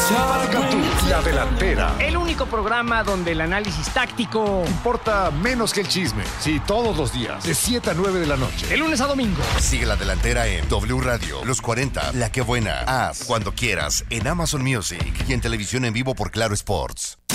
Marca tú, La Delantera. El único programa donde el análisis táctico Importa menos que el chisme. Sí, todos los días, de 7 a 9 de la noche. de lunes a domingo. Sigue La Delantera en W Radio, Los 40, La Que Buena, Haz, cuando quieras, en Amazon Music y en televisión en vivo por Claro Sports.